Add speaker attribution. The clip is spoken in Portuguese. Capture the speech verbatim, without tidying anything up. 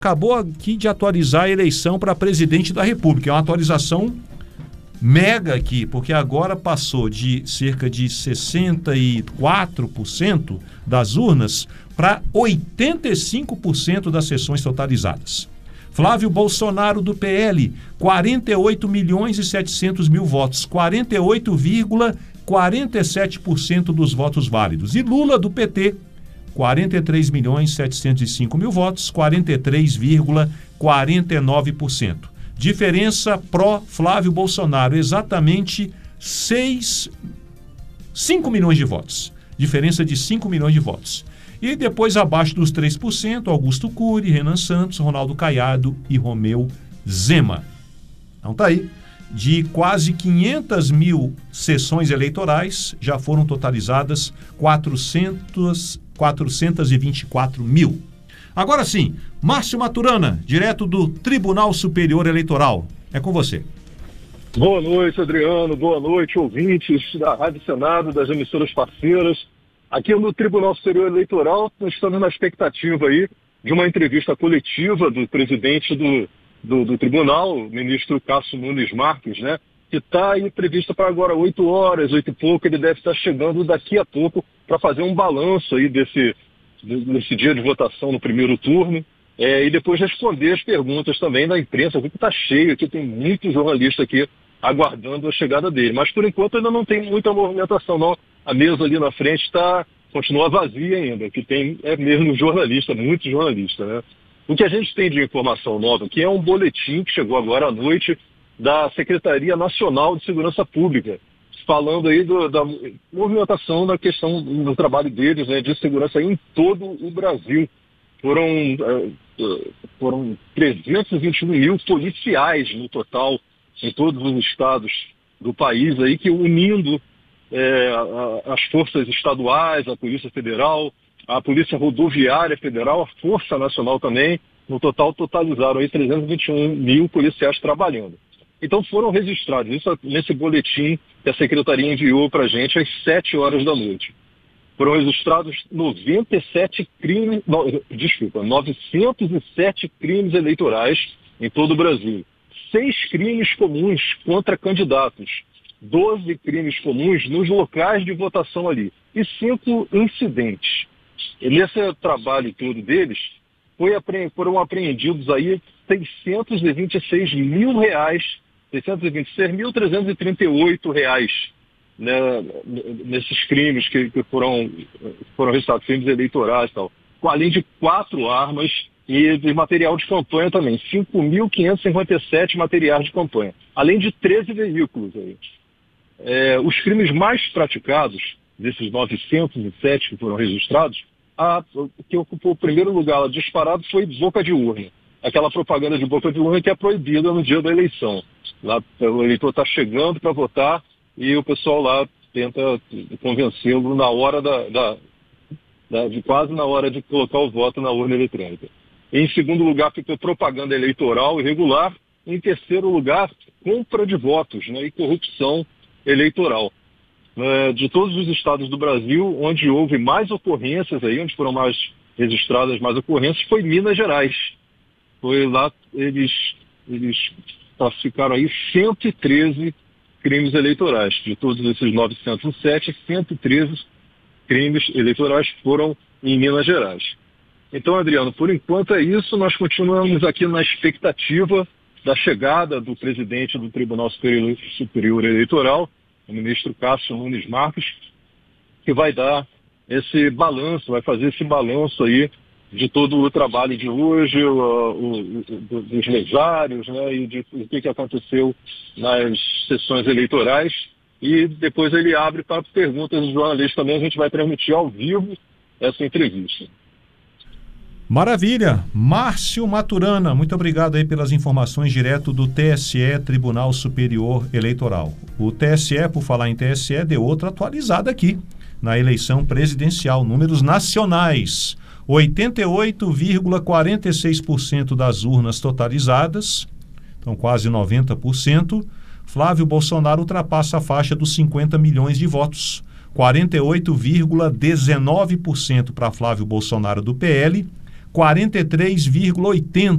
Speaker 1: Acabou aqui de atualizar a eleição para presidente da República. É uma atualização mega aqui, porque agora passou de cerca de sessenta e quatro por cento das urnas para oitenta e cinco por cento das sessões totalizadas. Flávio Bolsonaro, do P L, quarenta e oito milhões e setecentos mil votos, quarenta e oito vírgula quarenta e sete por cento dos votos válidos. E Lula, do P T, quarenta e três milhões e setecentos e cinco mil votos, quarenta e três vírgula quarenta e nove por cento. Diferença pró-Flávio Bolsonaro, exatamente seis, cinco milhões de votos. Diferença de cinco milhões de votos. E depois, abaixo dos três por cento, Augusto Cury, Renan Santos, Ronaldo Caiado e Romeu Zema. Então tá aí. De quase quinhentas mil sessões eleitorais, já foram totalizadas quatrocentas, quatrocentas e vinte e quatro mil. Agora sim, Márcio Maturana, direto do Tribunal Superior Eleitoral. É com você.
Speaker 2: Boa noite, Adriano. Boa noite, ouvintes da Rádio Senado, das emissoras parceiras. Aqui no Tribunal Superior Eleitoral, nós estamos na expectativa aí de uma entrevista coletiva do presidente do, do, do tribunal, o ministro Cássio Nunes Marques, né? Que está aí prevista para agora oito horas, oito e pouco. Ele deve estar chegando daqui a pouco para fazer um balanço aí desse, desse dia de votação no primeiro turno. É, e depois responder as perguntas também da imprensa. O que está cheio aqui, tem muito jornalista aqui aguardando a chegada dele. Mas por enquanto ainda não tem muita movimentação, não. A mesa ali na frente tá, continua vazia ainda, que tem é mesmo jornalista, muito jornalista, né? O que a gente tem de informação nova aqui é um boletim que chegou agora à noite da Secretaria Nacional de Segurança Pública, falando aí do, da movimentação da questão do trabalho deles, né, de segurança em todo o Brasil. Foram, foram trezentos e vinte e um mil policiais no total em todos os estados do país, aí, que unindo é, a, as forças estaduais, a Polícia Federal, a Polícia Rodoviária Federal, a Força Nacional também, no total totalizaram aí trezentos e vinte e um mil policiais trabalhando. Então foram registrados, isso nesse boletim que a Secretaria enviou para a gente às sete horas da noite. Foram registrados noventa e sete crimes, não, desculpa, novecentos e sete crimes eleitorais em todo o Brasil. Seis crimes comuns contra candidatos, doze crimes comuns nos locais de votação ali e cinco incidentes. E nesse trabalho todo deles, foi, foram apreendidos aí seiscentos e vinte e seis mil reais, seiscentos e vinte e seis mil trezentos e trinta e oito reais, né, nesses crimes que, que foram, foram registrados, crimes eleitorais e tal, além de quatro armas e de material de campanha também, cinco mil quinhentos e cinquenta e sete materiais de campanha, além de treze veículos aí. É, os crimes mais praticados, desses novecentos e sete que foram registrados, a que ocupou o primeiro lugar lá disparado foi boca de urna. Aquela propaganda de boca de urna que é proibida no dia da eleição. Lá, o eleitor está chegando para votar e o pessoal lá tenta convencê-lo na hora da, da, da, de quase na hora de colocar o voto na urna eletrônica. Em segundo lugar ficou propaganda eleitoral irregular. Em terceiro lugar, compra de votos, né, e corrupção eleitoral. Uh, de todos os estados do Brasil, onde houve mais ocorrências, aí, onde foram mais registradas mais ocorrências, foi Minas Gerais. Foi lá, eles, eles classificaram aí cento e treze crimes eleitorais. De todos esses novecentos e sete, cento e treze crimes eleitorais foram em Minas Gerais. Então, Adriano, por enquanto é isso. Nós continuamos aqui na expectativa da chegada do presidente do Tribunal Superior, Superior Eleitoral, o ministro Cássio Nunes Marques, que vai dar esse balanço, vai fazer esse balanço aí de todo o trabalho de hoje, o, o, o, dos mesários, né, e de o que, que aconteceu nas sessões eleitorais. E depois ele abre para perguntas dos jornalistas também. A gente vai transmitir ao vivo essa entrevista.
Speaker 1: Maravilha. Márcio Maturana, muito obrigado aí pelas informações direto do T S E, Tribunal Superior Eleitoral. O T S E, por falar em T S E, deu outra atualizada aqui na eleição presidencial, números nacionais. oitenta e oito vírgula quarenta e seis por cento das urnas totalizadas, então quase noventa por cento. Flávio Bolsonaro ultrapassa a faixa dos cinquenta milhões de votos. quarenta e oito vírgula dezenove por cento para Flávio Bolsonaro, do P L, quarenta e três vírgula oitenta